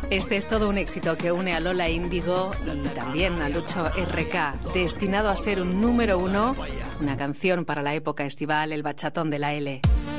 Este es todo un éxito que une a Lola Índigo y también a Lucho RK, destinado a ser un número 1, una canción para la época estival, el bachatón de la L.